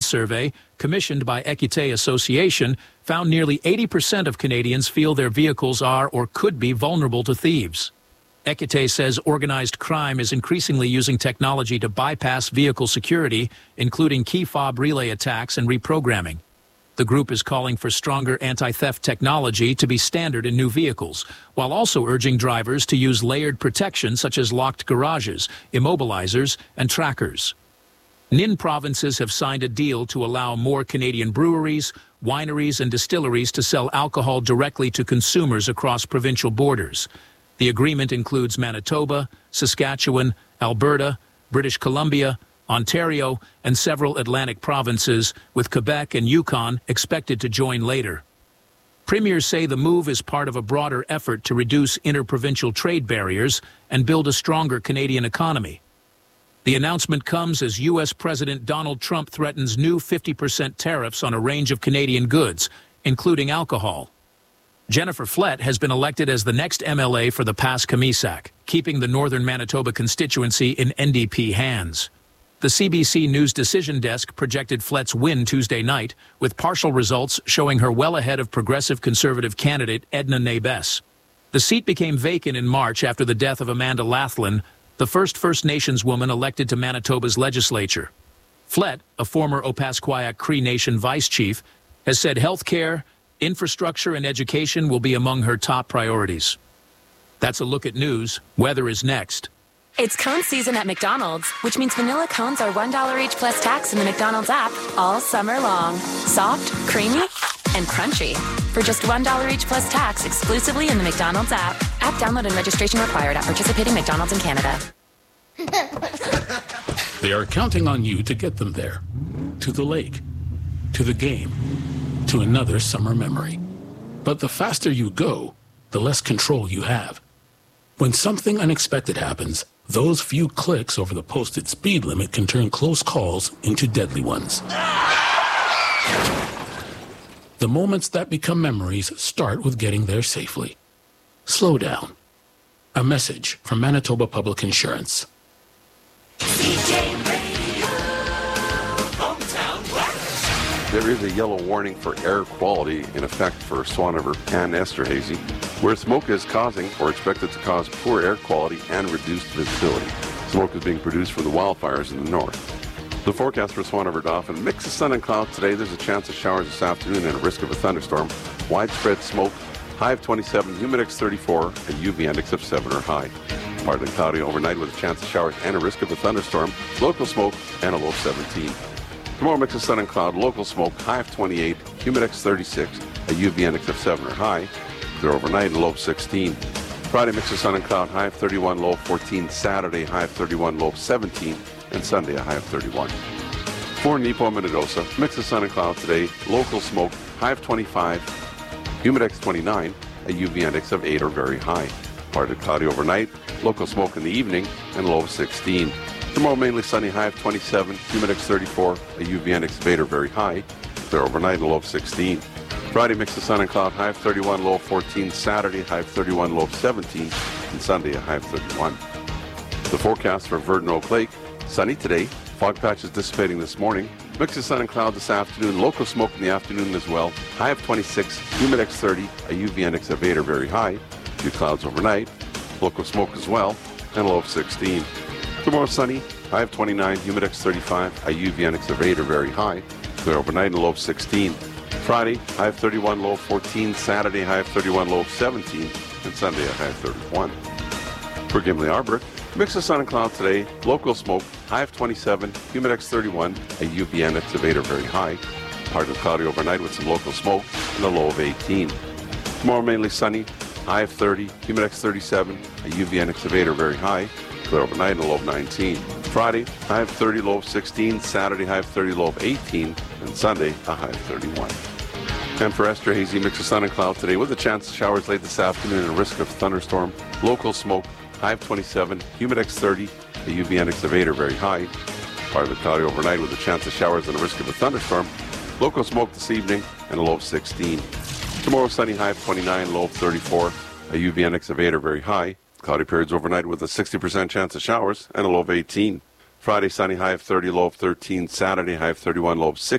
survey, commissioned by Equité Association, found nearly 80% of Canadians feel their vehicles are or could be vulnerable to thieves. Equité says organized crime is increasingly using technology to bypass vehicle security, including key fob relay attacks and reprogramming. The group is calling for stronger anti-theft technology to be standard in new vehicles, while also urging drivers to use layered protection such as locked garages, immobilizers, and trackers. Nin provinces have signed a deal to allow more Canadian breweries, wineries, and distilleries to sell alcohol directly to consumers across provincial borders. The agreement includes Manitoba, Saskatchewan, Alberta, British Columbia, Ontario, and several Atlantic provinces, with Quebec and Yukon expected to join later. Premiers say the move is part of a broader effort to reduce interprovincial trade barriers and build a stronger Canadian economy. The announcement comes as U.S. President Donald Trump threatens new 50% tariffs on a range of Canadian goods, including alcohol. Jennifer Flett has been elected as the next MLA for the Pas-Kamisak, keeping the northern Manitoba constituency in NDP hands. The CBC News Decision Desk projected Flett's win Tuesday night, with partial results showing her well ahead of progressive conservative candidate Edna Nabes. The seat became vacant in March after the death of Amanda Laughlin, the first First Nations woman elected to Manitoba's legislature. Flett, a former Opaskwayak Cree Nation vice chief, has said health care, infrastructure, and education will be among her top priorities. That's a look at news. Weather is next. It's cone season at McDonald's, which means vanilla cones are $1 each plus tax in the McDonald's app all summer long. Soft, creamy, and crunchy. For just $1 each plus tax exclusively in the McDonald's app. App download and registration required at participating McDonald's in Canada. They are counting on you to get them there. To the lake. To the game. To another summer memory. But the faster you go, the less control you have. When something unexpected happens, those few clicks over the posted speed limit can turn close calls into deadly ones. The moments that become memories start with getting there safely. Slow down. A message from Manitoba Public Insurance. There is a yellow warning for air quality in effect for Swan River and Esterhazy, where smoke is causing or expected to cause poor air quality and reduced visibility. Smoke is being produced from the wildfires in the north. The forecast for Swan River Dauphin: mix of sun and clouds today. There's a chance of showers this afternoon and a risk of a thunderstorm. Widespread smoke, high of 27, humidex 34, and UV index of 7 or high. Partly cloudy overnight with a chance of showers and a risk of a thunderstorm. Local smoke and a low of 17. Tomorrow, mix of sun and cloud, local smoke, high of 28, humidex 36, a UV index of 7 or high. There overnight, a low of 16. Friday, mix of sun and cloud, high of 31, low of 14. Saturday, high of 31, low of 17. And Sunday, a high of 31. For Nepo Minnedosa, mix of sun and cloud today, local smoke, high of 25, humidex 29, a UV index of 8 or very high. Partly cloudy overnight, local smoke in the evening, and low of 16. Tomorrow, mainly sunny, high of 27, humidex 34, a UV index of 8 or very high. There overnight, a low of 16. Friday, mix of sun and cloud, high of 31, low of 14. Saturday, high of 31, low of 17. And Sunday, a high of 31. The forecast for Verdun Oak Lake: sunny today, fog patches dissipating this morning. Mix of sun and cloud this afternoon, local smoke in the afternoon as well. High of 26, humidex 30, a UV index of 8 or very high. Few clouds overnight, local smoke as well, and a low of 16. Tomorrow, sunny, high of 29, humidex 35, a UV index of 8 or very high. Clear overnight and a low of 16. Friday, high of 31, low of 14. Saturday, high of 31, low of 17. And Sunday, a high of 31. For Gimli Arbor, mix of sun and cloud today, local smoke, high of 27, humidex 31, a UV index of 8 or very high. Partly cloudy overnight with some local smoke and a low of 18. Tomorrow, mainly sunny, high of 30, humidex 37, a UV index of 8 or very high. Clear overnight and a low of 19. Friday, high of 30, low of 16. Saturday, high of 30, low of 18. And Sunday, a high of 31. And for Esterhazy, mix of sun and cloud today with a chance of showers late this afternoon and a risk of thunderstorm. Local smoke, high of 27, humidex 30, a UV index of 8 or very high. Partly cloudy overnight with a chance of showers and a risk of a thunderstorm. Local smoke this evening and a low of 16. Tomorrow, sunny, high of 29, low of 34, a UV index of 8 or very high. Cloudy periods overnight with a 60% chance of showers and a low of 18. Friday, sunny, high of 30, low of 13. Saturday, high of 31, low of 6.